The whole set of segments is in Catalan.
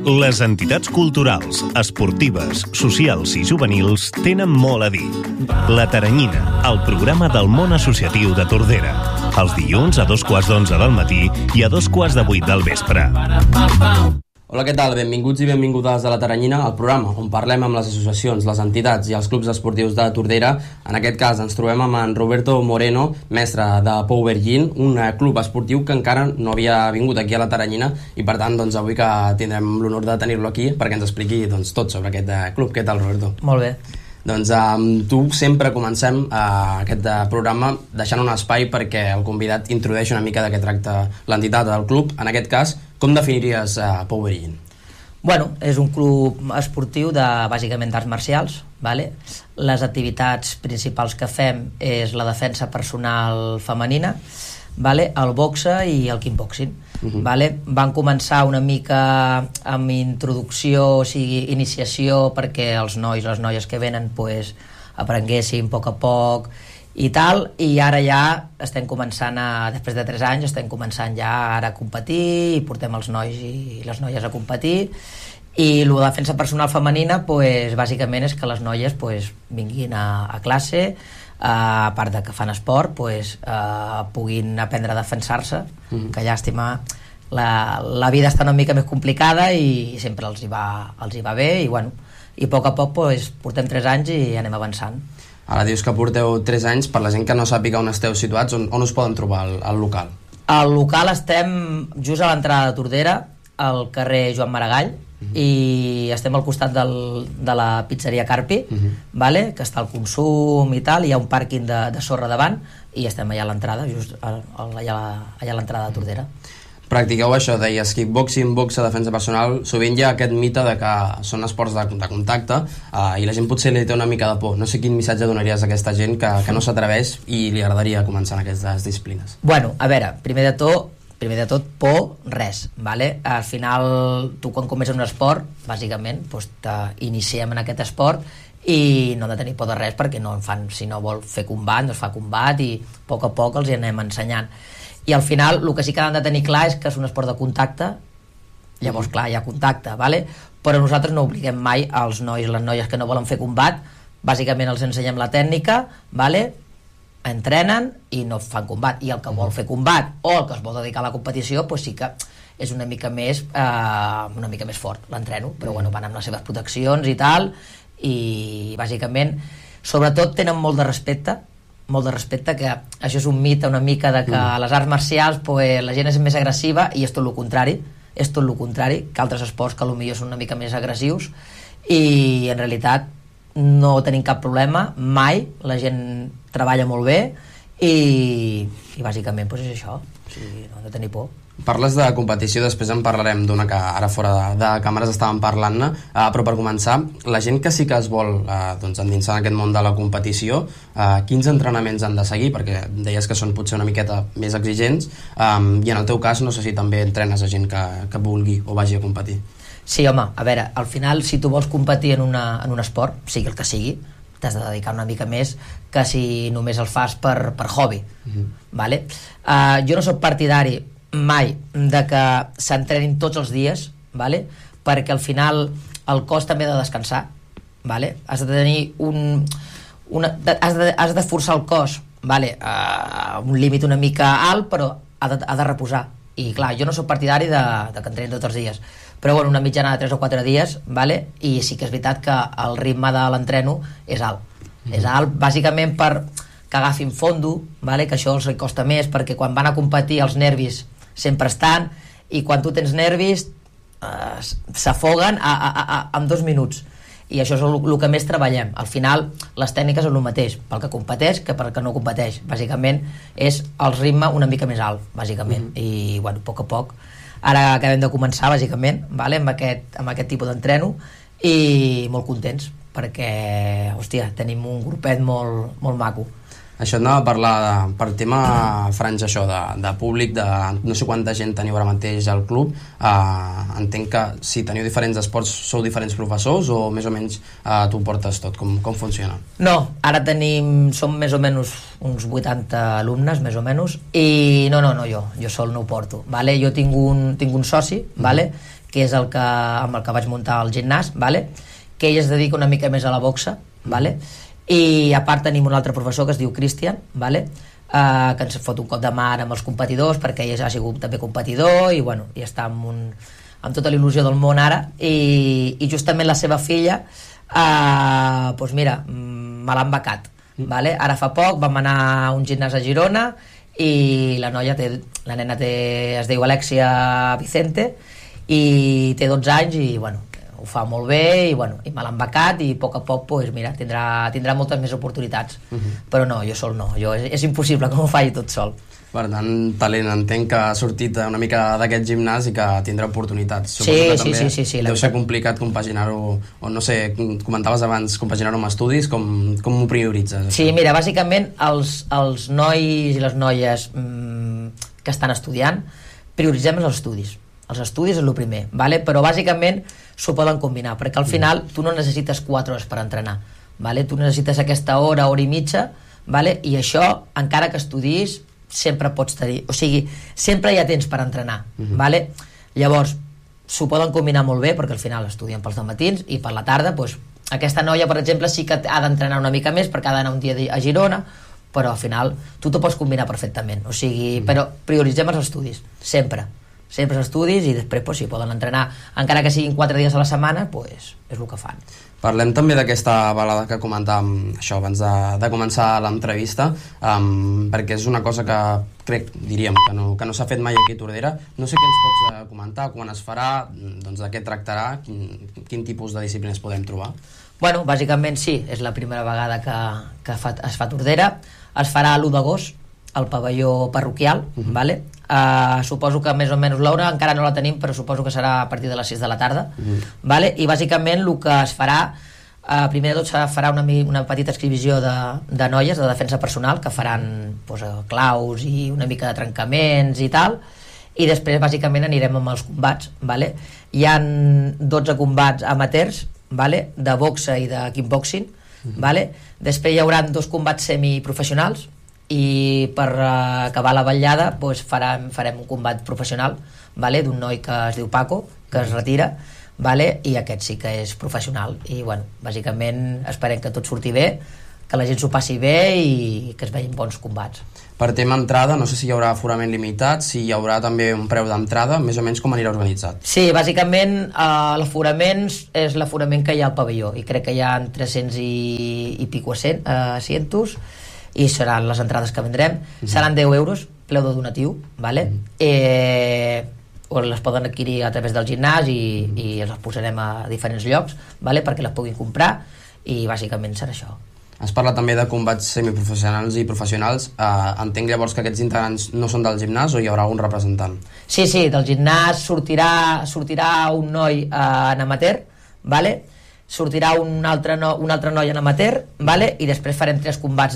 Les entitats culturals, esportives, socials i juvenils tenen molt a dir. La Taranyina, el programa del món associatiu de Tordera. Els dilluns a 2:15 del matí i a 7:45 del vespre. Hola, què tal? Benvinguts i benvingudes a La Taranyina, el programa on parlem amb les associacions, les entitats i els clubs esportius de Tordera. En aquest cas ens trobem amb en Roberto Moreno, mestre de Pouvergine, un club esportiu que encara no havia vingut aquí a La Taranyina i per tant avui que tindrem l'honor de tenir-lo aquí perquè ens expliqui tot sobre aquest club. Què tal, Roberto? Molt bé. Amb tu sempre comencem aquest programa deixant un espai perquè el convidat introdueixi una mica de què tracta l'entitat del club. En aquest cas, com definiries Pouvergine? Bueno, és un club esportiu bàsicament d'arts marcials, vale? Les activitats principals que fem és la defensa personal femenina, vale? El boxe i el kickboxing. Vale? Van començar una mica amb introducció, o sigui, iniciació perquè els nois, les noies que venen aprenguessin a poc i tal, i ara ja estem començant després de 3 anys estem començant ja ara a competir i portem els nois i les noies a competir. I la defensa personal femenina bàsicament és que les noies vinguin a classe, a part de que fan esport, puguin aprendre a defensar-se, que llàstima, la vida està una mica més complicada i sempre els hi va bé, i a poc portem 3 anys i anem avançant. Ara dius que porteu 3 anys. Per la gent que no sàpiga on esteu situats, on us poden trobar al local? Al local estem just a l'entrada de Tordera, al carrer Joan Maragall, i estem al costat de la pizzeria Carpi, vale? Que està al Consum i tal, hi ha un pàrquing de sorra davant i estem allà a l'entrada, just allà a l'entrada de Tordera. Practiqueu això, deies kickboxing, boxe, defensa personal. Sovint hi ha aquest mite de que són esports de contacte i la gent potser li té una mica de por. No sé quin missatge donaries a aquesta gent que no s'atreveix i li agradaria començar en aquestes disciplines. Bueno, a veure, primer de tot, por, res, vale? Al final, tu quan comences un esport, bàsicament, t'iniciem en aquest esport i no hem de tenir por de res perquè si no vol fer combat, no es fa combat i a poc els hi anem ensenyant. I al final, el que sí que han de tenir clar és que és un esport de contacte, llavors, clar, hi ha contacte, vale? Però nosaltres no obliguem mai als nois i les noies que no volen fer combat, bàsicament els ensenyem la tècnica, vale? Entrenen i no fan combat, i el que vol fer combat o el que es vol dedicar a la competició sí que és una mica més fort, l'entreno, però van amb les seves proteccions i tal, i bàsicament sobretot tenen molt de respecte, que això és un mite una mica de que a les arts marcials la gent és més agressiva i és tot el contrari, que altres esports que potser són una mica més agressius, i en realitat no tenim cap problema, mai, la gent treballa molt bé i bàsicament és això, o sigui, no hem de tenir por. Parles de competició, després en parlarem d'una que ara fora de càmeres estàvem parlant-ne, però per començar, la gent que sí que es vol endinsar en aquest món de la competició, quins entrenaments han de seguir? Perquè deies que són potser una miqueta més exigents, i en el teu cas no sé si també entrenes a gent que vulgui o vagi a competir. Sí, home, a veure, al final si tu vols competir en un esport, sigui el que sigui, t'has de dedicar una mica més que si només el fas per hobby, vale? Jo no soc partidari mai de que s'entrenin tots els dies, vale? Perquè al final el cos també ha de descansar, vale? Has de tenir has de forçar el cos, vale? A un límit una mica alt, però ha de reposar, i clar, jo no soc partidari de que entrenin tots els dies, però una mitjana de 3 o 4 dies, vale? I sí que és veritat que el ritme de l'entreno és alt, bàsicament per que agafin fondo, vale? Que això els costa més perquè quan van a competir els nervis sempre estan, i quan tu tens nervis s'afoguen en 2 minuts, i això és el que més treballem. Al final les tècniques és el mateix pel que competeix que pel que no competeix, bàsicament és el ritme una mica més alt, bàsicament, i a poc ara acabem de començar bàsicament, vale? amb aquest tipus d'entreno, i molt contents perquè, hòstia, tenim un grupet molt maco. Això et anava a parlar per tema franja, això de públic, de no sé quanta gent teniu ara mateix al club. Entenc que si teniu diferents esports sou diferents professors o més o menys tu portes tot, com funciona? No, ara som més o menys uns 80 alumnes, més o menys, i no, jo sol no ho porto, vale? Jo tinc un soci, vale? que és amb el que vaig muntar el gimnàs, vale? Que ell es dedica una mica més a la boxa, vale? I a part tenim un altre professor que es diu Cristian, vale? Que ens fot un cop de mà amb els competidors, perquè ell ha sigut també competidor i, bueno, i està amb tota l'il·lusió del món ara, i justament la seva filla doncs mira, me l'han becat, vale? Ara fa poc vam anar a un gimnàs a Girona i la nena es diu Alexia Vicente i té 12 anys i, bueno, ho fa molt bé i, bueno, i me l'han becat i a poc, pues, mira, tindrà moltes més oportunitats. Però no, jo sol no, és impossible que m'ho faci tot sol. Per tant, talent, entenc que ha sortit una mica d'aquest gimnàs i que tindrà oportunitats. Sí. Deu ser complicat compaginar-ho, o no sé, comentaves abans compaginar-ho amb estudis, com ho prioritzes? Sí, mira, bàsicament els nois i les noies que estan estudiant prioritzem els estudis. Els estudis és el primer, vale? Però bàsicament s'ho poden combinar, perquè al final tu no necessites 4 hores per entrenar, vale? Tu necessites aquesta hora i mitja, vale? I això, encara que estudis, sempre pots tenir, o sigui, sempre hi ha temps per entrenar, vale? Llavors, s'ho poden combinar molt bé, perquè al final estudien pels matins i per la tarda, doncs, aquesta noia, per exemple, sí que ha d'entrenar una mica més perquè ha d'anar un dia a Girona, però al final tu t'ho pots combinar perfectament, o sigui, però prioritzem els estudis, sempre els estudis, i després si poden entrenar encara que siguin 4 dies a la setmana, és el que fan. Parlem també d'aquesta balada que comentàvem això abans de començar l'entrevista, perquè és una cosa que crec, diríem, que no s'ha fet mai aquí a Tordera. No sé què ens pots comentar, quan es farà, doncs de què tractarà, quin tipus de disciplines podem trobar? Bueno, bàsicament sí, és la primera vegada que es fa a Tordera. Es farà l'1 d'agost al pavelló parroquial, vale? Suposo que més o menys l'hora encara no la tenim, però suposo que serà a partir de les 6 de la tarda, vale? I bàsicament el que es farà, primer de tot farà una petita exhibició de noies de defensa personal que faran claus i una mica de trencaments i tal, i després bàsicament anirem amb els combats, vale? Hi ha 12 combats amateurs, vale? De boxa i de kickboxing, vale? Després hi haurà 2 combats semiprofessionals, i per acabar la vetllada farem un combat professional, vale? D'un noi que es diu Paco, que es retira, vale? I aquest sí que és professional, i bueno, bàsicament esperem que tot surti bé, que la gent s'ho passi bé i que es vegin bons combats. Per tema entrada, no sé si hi haurà aforament limitat, si hi haurà també un preu d'entrada, més o menys com anirà organitzat? Sí, bàsicament l'aforament és l'aforament que hi ha al pavelló, i crec que hi ha 300 i pico asientos, i seran les entrades que vendrem. Seran 10 euros, preu de donatiu, vale? O les poden adquirir a través del gimnàs i les posarem a diferents llocs, vale? Perquè les puguin comprar, i bàsicament serà això. Has parlat també de combats semiprofessionals i professionals. Entenc llavors que aquests integrants no són del gimnàs, o hi haurà algun representant? Sí, del gimnàs sortirà un noi en amateur, vale? Sortirà un altre noi en amateur, vale? I després farem 3 combats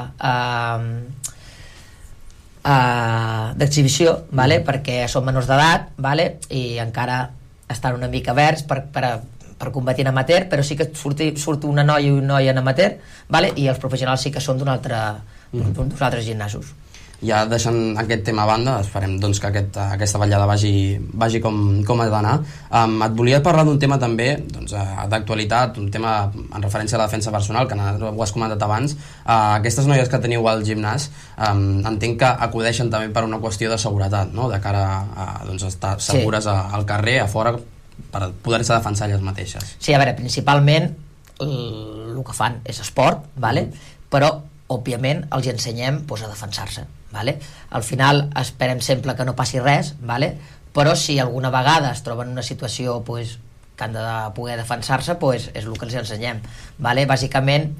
d'exhibició, vale? Perquè són menors d'edat, vale? I encara estan una mica verds per combatir en amateur, però sí que surt una noia i un noi en amateur, vale? I els professionals sí que són d'uns altres gimnasos. Ja deixant aquest tema a banda, esperem doncs, que aquesta vetllada vagi com ha d'anar. Et volia parlar d'un tema també doncs, d'actualitat, un tema en referència a la defensa personal, que ho has comentat abans. Aquestes noies que teniu al gimnàs, entenc que acudeixen també per una qüestió de seguretat, no? De cara a estar segures al carrer, a fora, per poder-se defensar elles mateixes. Sí, a veure, principalment el que fan és esport, vale? Però òbviament els ensenyem a defensar-se, vale? Al final esperem sempre que no passi res, vale? Però si alguna vegada es troben en una situació que han de poder defensar-se, és el que els ensenyem, vale? Bàsicament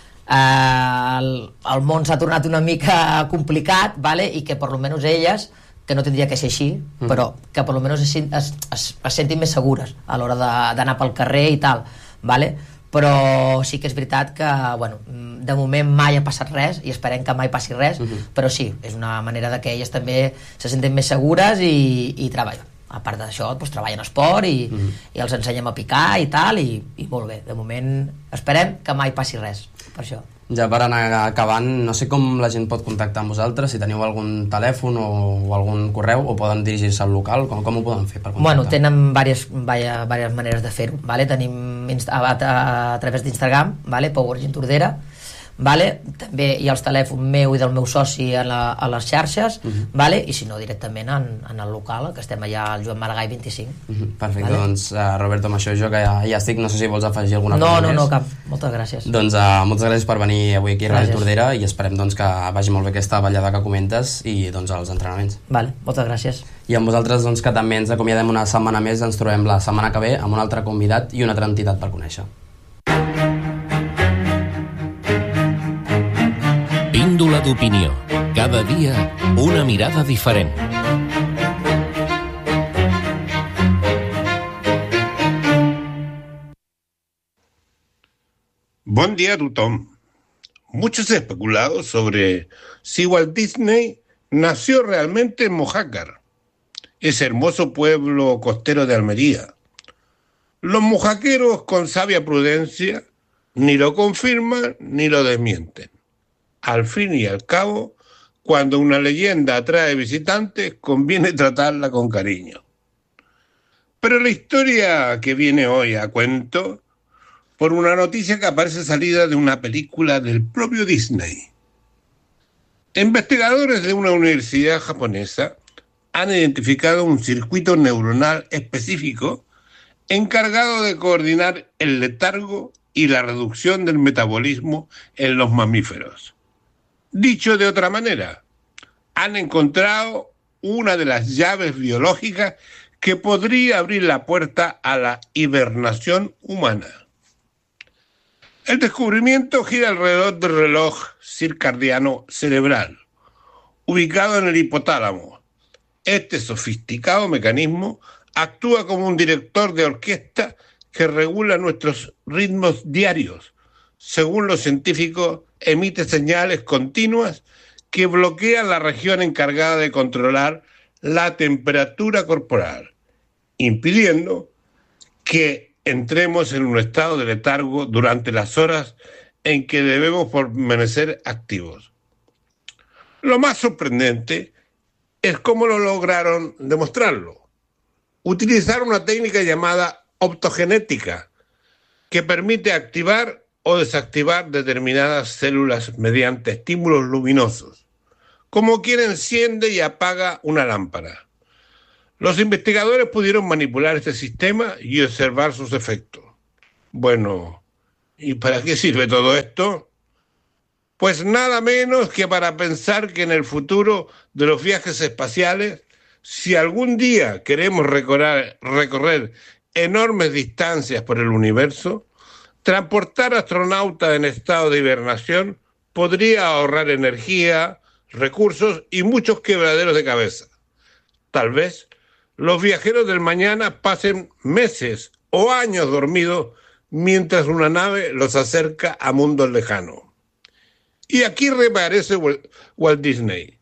el món s'ha tornat una mica complicat, vale? I que per almenys elles, que no tindria que ser així, però que per almenys es sentin més segures a l'hora d'anar pel carrer i tal, vale? Però sí que és veritat que de moment mai ha passat res i esperem que mai passi res, però sí, és una manera que elles també se senten més segures i treballen. A part d'això, treballen esport i els ensenyem a picar i tal, i molt bé. De moment esperem que mai passi res, per això. Ja per anar acabant, no sé com la gent pot contactar amb vosaltres, si teniu algun telèfon o algun correu, o poden dirigir-se al local, com ho poden fer per contactar? Bueno, tenen diverses maneres de fer-ho, vale? Tenim a través d'Instagram, vale? Power Gym Tordera, vale? També hi ha els telèfons meu i del meu soci a les xarxes, vale? I si no directament en el local, que estem allà al Joan Maragall 25. Perfecte, vale? Doncs Roberto, amb això jo que ja estic, no sé si vols afegir alguna cosa més. No, cap, moltes gràcies. Doncs moltes gràcies per venir avui aquí a Ràdio Tordera i esperem doncs, que vagi molt bé aquesta ballada que comentes i doncs els entrenaments. Vale, moltes gràcies. I amb vosaltres doncs, que també ens acomiadem una setmana més, ens trobem la setmana que ve amb un altre convidat i una altra entitat per conèixer. Píndola d'opinió. Cada dia una mirada diferent. Buen día a tothom. Muchos han especulado sobre si Walt Disney nació realmente en Mojácar, ese hermoso pueblo costero de Almería. Los mojaqueros, con sabia prudencia, ni lo confirman ni lo desmienten. Al fin y al cabo, cuando una leyenda atrae visitantes, conviene tratarla con cariño. Pero la historia que viene hoy a cuento por una noticia que aparece salida de una película del propio Disney. Investigadores de una universidad japonesa han identificado un circuito neuronal específico encargado de coordinar el letargo y la reducción del metabolismo en los mamíferos. Dicho de otra manera, han encontrado una de las llaves biológicas que podría abrir la puerta a la hibernación humana. El descubrimiento gira alrededor del reloj circadiano cerebral, ubicado en el hipotálamo. Este sofisticado mecanismo actúa como un director de orquesta que regula nuestros ritmos diarios. Según los científicos, emite señales continuas que bloquean la región encargada de controlar la temperatura corporal, impidiendo que entremos en un estado de letargo durante las horas en que debemos permanecer activos. Lo más sorprendente es cómo lo lograron demostrarlo. Utilizaron una técnica llamada optogenética, que permite activar o desactivar determinadas células mediante estímulos luminosos, como quien enciende y apaga una lámpara. Los investigadores pudieron manipular este sistema y observar sus efectos. Bueno, ¿y para qué sirve todo esto? Pues nada menos que para pensar que en el futuro de los viajes espaciales, si algún día queremos recorrer enormes distancias por el universo, transportar astronautas en estado de hibernación podría ahorrar energía, recursos y muchos quebraderos de cabeza. Tal vez los viajeros del mañana pasen meses o años dormidos mientras una nave los acerca a mundos lejanos. Y aquí reaparece Walt Disney.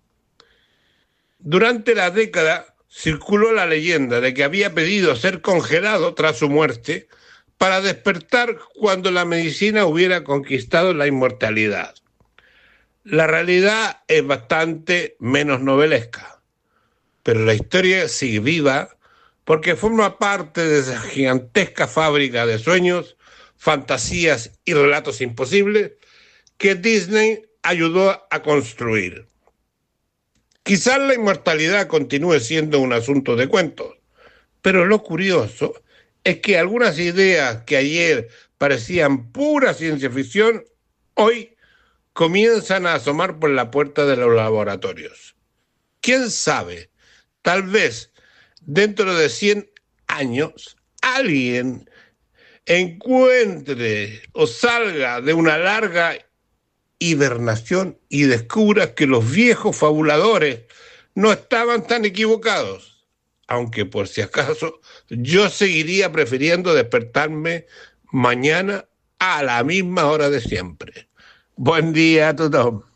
Durante la década circuló la leyenda de que había pedido ser congelado tras su muerte para despertar cuando la medicina hubiera conquistado la inmortalidad. La realidad es bastante menos novelesca, pero la historia sigue viva porque forma parte de esa gigantesca fábrica de sueños, fantasías y relatos imposibles que Disney ayudó a construir. Quizás la inmortalidad continúe siendo un asunto de cuentos, pero lo curioso es que algunas ideas que ayer parecían pura ciencia ficción, hoy comienzan a asomar por la puerta de los laboratorios. ¿Quién sabe? Tal vez dentro de 100 años alguien encuentre o salga de una larga hibernación y descubra que los viejos fabuladores no estaban tan equivocados. Aunque por si acaso yo seguiría prefiriendo despertarme mañana a la misma hora de siempre. Buen día a todos.